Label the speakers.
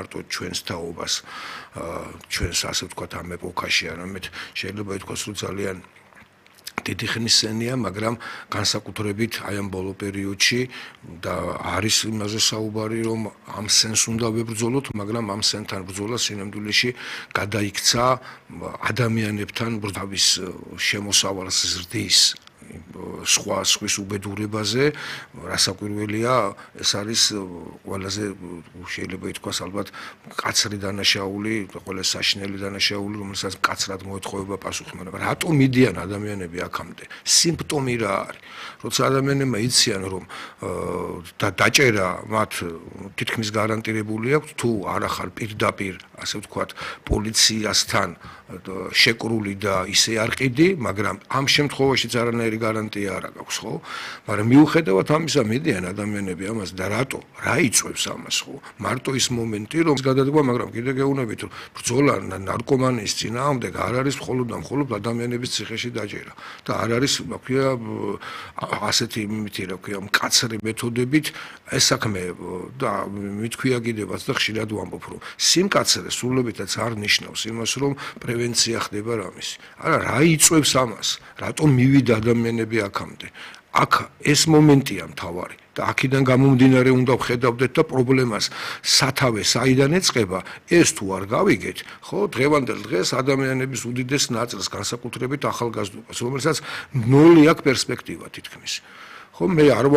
Speaker 1: მარტო ჩვენს თაობას, ჩვენს ასე ვთქვათ ამ ეპოქაში, არამედ შეიძლება ითქვას, რომ ძალიან დიდი ხნის სცენია, მაგრამ განსაკუთრებით აი ამ ბოლო პერიოდში და არის იმაზე საუბარი, რომ ამ სცენს უნდა ვებრძოლოთ, მაგრამ ამ სცენთან ბრძოლა სინამდვილეში გადაიქცა ადამიანებთან თავის შემოსავალს ზრდის სხვის უბედურებაზე, რასაკვირველია, ეს არის ყველაზე შეიძლება ითქვას ალბათ კაცრი დანაშაული, ყველა საშინელი დანაშაული, რომელსაც კაცრად მოეთხოვება პასუხი, მაგრამ რატომ მიდიან ადამიანები აქამდე? სიმპტომი რა არის? როცა ადამიანებმა იციან, რომ დაჭერა მათ თითქმის გარანტირებული აქვს, თუ არ ახარ პირდაპირ, ასე ვთქვათ, პოლიციასთან შეკრული და ისე არ ყიდი, მაგრამ ამ შემთხვევაშიც არანაირი გარანტია არ აქვს, ხო? მაგრამ მიუხედავად ამისა მიდიან ადამიანები ამას და რატო? რა იწვევს ამას, ხო? მარტო ის მომენტი, რომ გადადგმა, მაგრამ კიდე გეუბნებით, რომ ბრძოლა ნარკომანიის წინააღმდეგ არ არის მხოლოდ და მხოლოდ ადამიანების ციხეში დაჭერა და არ არის, რა ქვია, ასეთი იმითი, რა ქვია, მკაცრი მეთოდებით ეს საქმე და მithქვია კიდევაც და ხშირად ვამბობ, რომ სიმკაცრე სრულებითაც არ ნიშნავს იმას, რომ პრევენცია ხდება რამის. არა, რა იწვევს ამას? რატომ მივიდა ადამიანები აქამდე? აქ ეს მომენტია მთავარი და აქედან გამომდინარე უნდა ვხედავდეთ და პრობლემას სათავე საიდან ეწყება, ეს თუ არ გავიგეთ, ხო, დღევანდელ დღეს ადამიანების უდიდეს ნაწილს, განსაკუთრებით ახალგაზრდობას, რომელსაც ნული აქვს პერსპექტივა თითქმის. ხო, მე არ